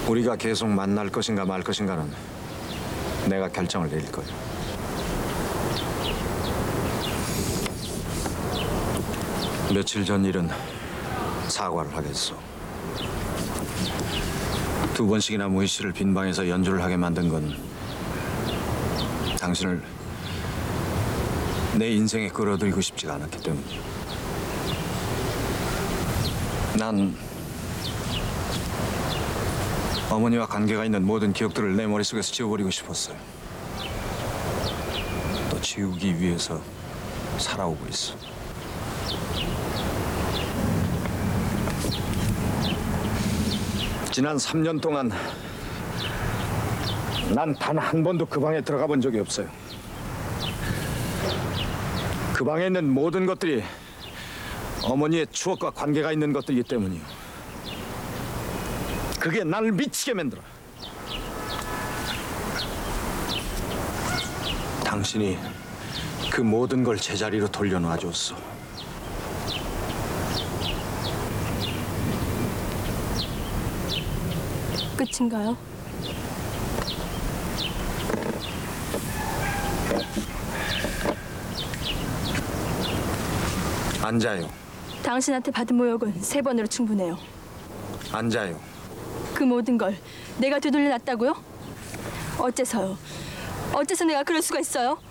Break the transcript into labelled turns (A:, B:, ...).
A: 우리가 계속 만날 것인가 말 것인가는 내가 결정을 내릴 거야. 며칠 전 일은 사과를 하겠소. 2번씩이나 무희 씨를 빈 방에서 연주를 하게 만든 건 당신을 내 인생에 끌어들이고 싶지가 않았기 때문이야. 난 어머니와 관계가 있는 모든 기억들을 내 머릿속에서 지워버리고 싶었어요. 또 지우기 위해서 살아오고 있어. 지난 3년 동안 난 단 한 번도 그 방에 들어가 본 적이 없어요. 그 방에 있는 모든 것들이 어머니의 추억과 관계가 있는 것들이기 때문이요. 그게 나를 미치게 만들어. 당신이 그 모든 걸 제자리로 돌려놔줬어.
B: 끝인가요?
A: 앉아요.
B: 당신한테 받은 모욕은 3번으로 충분해요.
A: 앉아요.
B: 그 모든 걸 내가 되돌려놨다고요? 어째서요? 어째서 내가 그럴 수가 있어요?